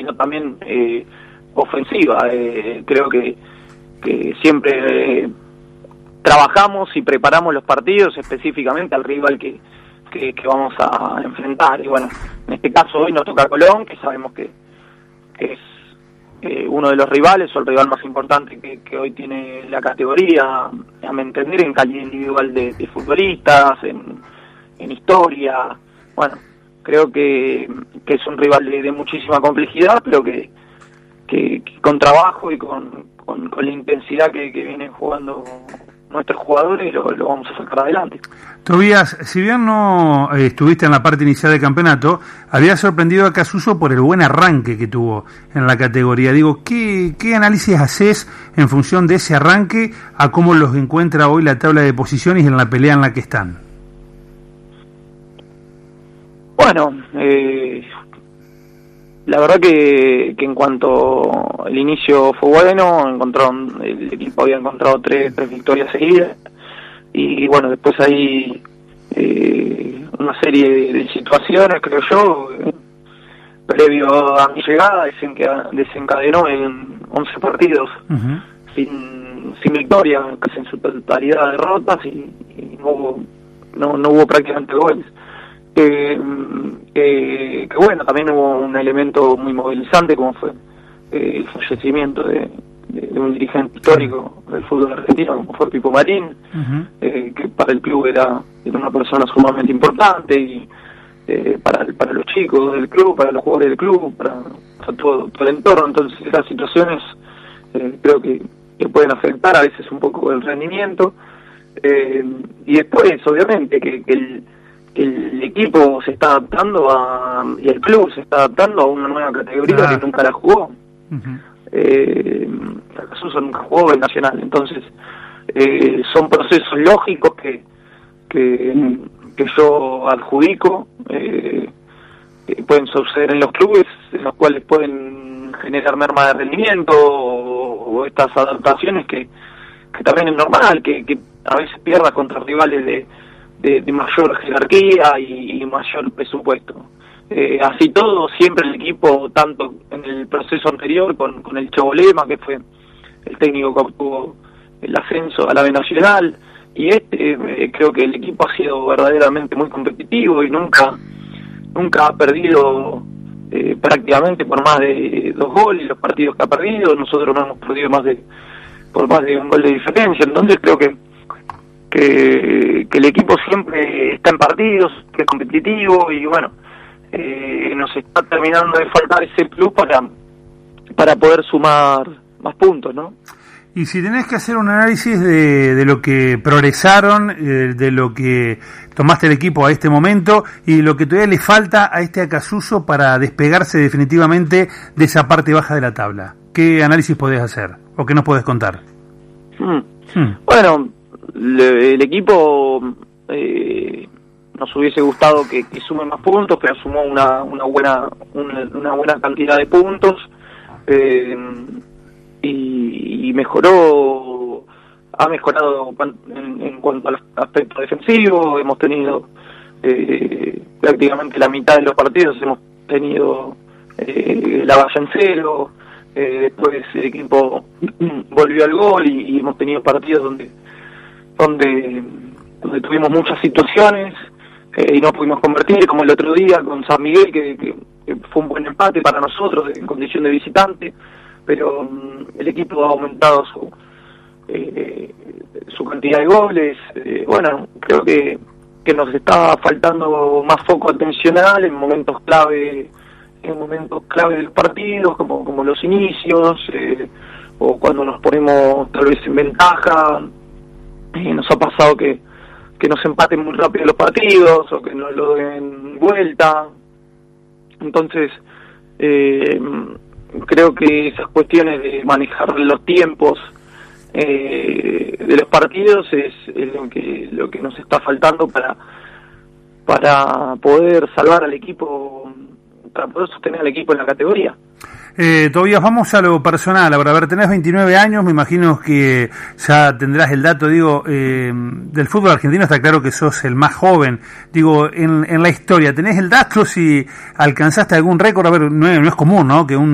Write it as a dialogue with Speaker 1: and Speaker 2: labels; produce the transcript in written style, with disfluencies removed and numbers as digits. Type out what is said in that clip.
Speaker 1: sino también ofensiva. Creo que siempre trabajamos y preparamos los partidos específicamente al rival que vamos a enfrentar. Y bueno, en este caso hoy nos toca Colón, que sabemos que es uno de los rivales o el rival más importante que hoy tiene la categoría, a mi entender, en calidad individual de futbolistas, en historia. Bueno, creo que es un rival de muchísima complejidad, pero que con trabajo y con la intensidad que vienen jugando nuestros jugadores lo vamos a sacar adelante.
Speaker 2: Tobías, si bien no estuviste en la parte inicial del campeonato, había sorprendido a Casuso por el buen arranque que tuvo en la categoría. Digo, ¿qué análisis haces en función de ese arranque a cómo los encuentra hoy la tabla de posiciones y en la pelea en la que están?
Speaker 1: Bueno, la verdad que en cuanto el inicio fue bueno, el equipo había encontrado tres victorias seguidas y bueno, después hay una serie de situaciones, creo yo, previo a mi llegada desencadenó en 11 partidos sin victoria, casi en su totalidad de derrotas y no hubo prácticamente goles. Que bueno, también hubo un elemento muy movilizante como fue el fallecimiento de un dirigente histórico del fútbol argentino como fue Pipo Marín, que para el club era una persona sumamente importante y para los chicos del club, para los jugadores del club, para todo el entorno. Entonces esas situaciones creo que pueden afectar a veces un poco el rendimiento, y después obviamente que el equipo se está adaptando y el club se está adaptando a una nueva categoría que nunca la jugó. Casuso nunca jugó en Nacional, entonces son procesos lógicos que yo adjudico, que pueden suceder en los clubes, en los cuales pueden generar merma de rendimiento o estas adaptaciones que también es normal, que a veces pierdas contra rivales de mayor jerarquía y mayor presupuesto. Así todo, siempre el equipo, tanto en el proceso anterior con el Chobolema, que fue el técnico que obtuvo el ascenso a la B Nacional, y creo que el equipo ha sido verdaderamente muy competitivo y nunca ha perdido prácticamente por más de 2 goles los partidos que ha perdido. Nosotros no hemos perdido por más de un gol de diferencia. Entonces creo que el equipo siempre está en partidos, que es competitivo y bueno, nos está terminando de faltar ese plus para poder sumar más puntos, ¿no?
Speaker 2: Y si tenés que hacer un análisis de lo que progresaron, de lo que tomaste el equipo a este momento y lo que todavía le falta a este Acasuso para despegarse definitivamente de esa parte baja de la tabla, ¿qué análisis podés hacer o qué nos podés contar?
Speaker 1: Bueno, el equipo nos hubiese gustado que sume más puntos, pero sumó una buena cantidad de puntos, y ha mejorado en cuanto al aspecto defensivo. Hemos tenido prácticamente la mitad de los partidos hemos tenido la valla en cero, después el equipo volvió al gol y hemos tenido partidos donde tuvimos muchas situaciones y no pudimos convertir, como el otro día con San Miguel, que fue un buen empate para nosotros en condición de visitante, pero el equipo ha aumentado su cantidad de goles. Bueno, creo que nos está faltando más foco atencional en momentos clave de los partidos, como los inicios, o cuando nos ponemos tal vez en ventaja. Nos ha pasado que nos empaten muy rápido los partidos o que nos lo den vuelta. Entonces creo que esas cuestiones de manejar los tiempos de los partidos es lo que nos está faltando para poder salvar al equipo, para poder sostener al equipo en la categoría.
Speaker 2: Tobías, vamos a lo personal. Ahora, a ver, tenés 29 años, me imagino que ya tendrás el dato, del fútbol argentino. Está claro que sos el más joven, en la historia. ¿Tenés el dato si alcanzaste algún récord? A ver, no es común, ¿no?, que un